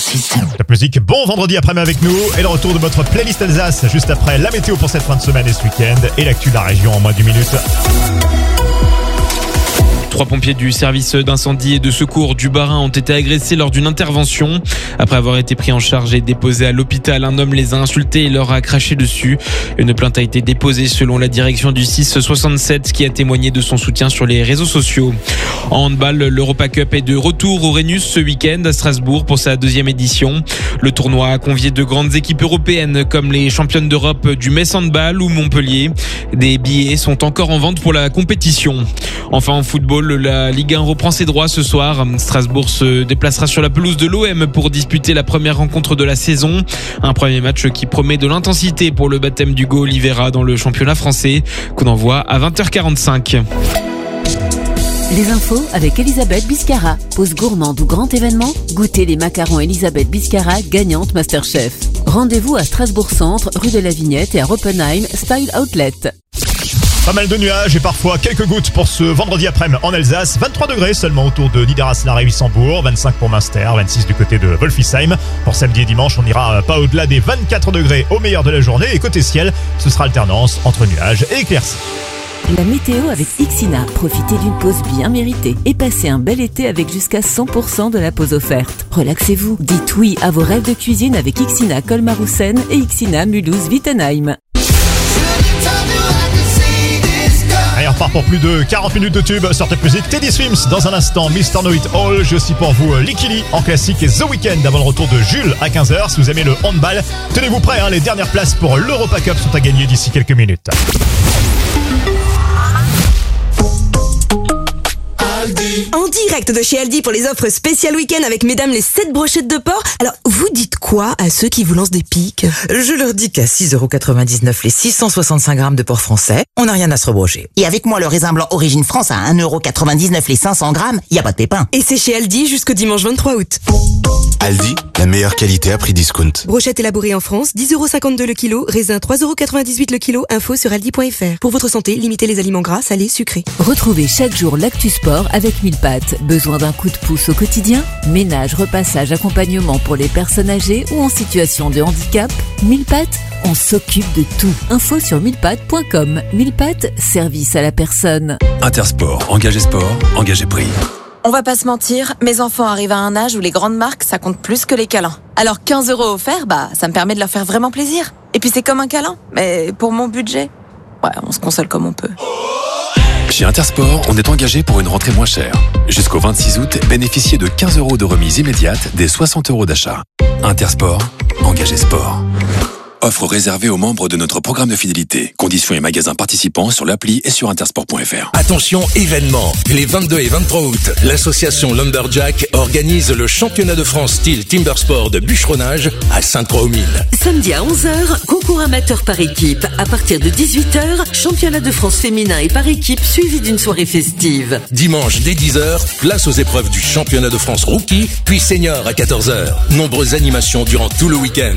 Top musique, bon vendredi après-midi avec nous et le retour de votre playlist Alsace juste après la météo pour cette fin de semaine et ce week-end et l'actu de la région en moins d'1 minute. 3 pompiers du service d'incendie et de secours du Bas-Rhin ont été agressés lors d'une intervention. Après avoir été pris en charge et déposés à l'hôpital, un homme les a insultés et leur a craché dessus. Une plainte a été déposée selon la direction du 667 qui a témoigné de son soutien sur les réseaux sociaux. En handball, l'Europa Cup est de retour au Rhenus ce week-end à Strasbourg pour sa 2e édition. Le tournoi a convié de grandes équipes européennes comme les championnes d'Europe du Metz Handball ou Montpellier. Des billets sont encore en vente pour la compétition. Enfin en football, la Ligue 1 reprend ses droits ce soir. Strasbourg se déplacera sur la pelouse de l'OM pour disputer la première rencontre de la saison. Un premier match qui promet de l'intensité pour le baptême d'Hugo Oliveira dans le championnat français. Coup d'envoi à 20h45. Les infos avec Elisabeth Biscara. Pause gourmande ou grand événement, goûtez les macarons Elisabeth Biscara, gagnante Masterchef. Rendez-vous à Strasbourg Centre, rue de la Vignette et à Roppenheim, Style Outlet. Pas mal de nuages et parfois quelques gouttes pour ce vendredi après-midi en Alsace. 23 degrés seulement autour de Niederaslar-et-Wissembourg, 25 pour Münster, 26 du côté de Wolfisheim. Pour samedi et dimanche, on n'ira pas au-delà des 24 degrés au meilleur de la journée. Et côté ciel, ce sera alternance entre nuages et éclaircies. La météo avec Ixina. Profitez d'une pause bien méritée et passez un bel été avec jusqu'à 100% de la pause offerte. Relaxez-vous. Dites oui à vos rêves de cuisine avec Ixina Colmar-Roussen et Ixina Mulhouse-Wittenheim. Allez, on repart pour plus de 40 minutes de tube sur Top Music. Teddy Swims dans un instant, Mr. Know It All. J'ai aussi pour vous Likili en classique et The Weeknd avant le retour de Jules à 15h. Si vous aimez le handball, tenez-vous prêts, les dernières places pour l'Europa Cup sont à gagner d'ici quelques minutes. En direct de chez Aldi pour les offres spéciales week-end avec mesdames les 7 brochettes de porc. Alors, vous dites quoi à ceux qui vous lancent des piques? Je leur dis qu'à 6,99€ les 665 grammes de porc français, on n'a rien à se rebrocher. Et avec moi, le raisin blanc Origine France à 1,99€ les 500 grammes, y a pas de pépin. Et c'est chez Aldi jusqu'au dimanche 23 août. Aldi, la meilleure qualité à prix discount. Brochette élaborée en France, 10,52€ le kilo, raisin 3,98€ le kilo, info sur aldi.fr. Pour votre santé, limitez les aliments gras, salés, sucrés. Retrouvez chaque jour l'actu sport avec 1000 pattes. Besoin d'un coup de pouce au quotidien? Ménage, repassage, accompagnement pour les personnes âgées ou en situation de handicap? 1000 pattes, on s'occupe de tout. Info sur 1000pattes.com. 1000 pattes, service à la personne. Intersport, engagé sport, engagé prix. On va pas se mentir, mes enfants arrivent à un âge où les grandes marques, ça compte plus que les câlins. Alors 15€ offerts, ça me permet de leur faire vraiment plaisir. Et puis c'est comme un câlin, mais pour mon budget, ouais, on se console comme on peut. Chez Intersport, on est engagé pour une rentrée moins chère. Jusqu'au 26 août, bénéficiez de 15€ de remise immédiate des 60€ d'achat. Intersport, engagé sport. Offre réservée aux membres de notre programme de fidélité. Conditions et magasins participants sur l'appli et sur intersport.fr. Attention, événement. Les 22 et 23 août, l'association Lumberjack organise le championnat de France style Timbersport de bûcheronnage à Sainte-Croix-aux-Mines. Samedi à 11h, concours amateur par équipe. À partir de 18h, championnat de France féminin et par équipe suivi d'une soirée festive. Dimanche dès 10h, place aux épreuves du championnat de France rookie, puis senior à 14h. Nombreuses animations durant tout le week-end.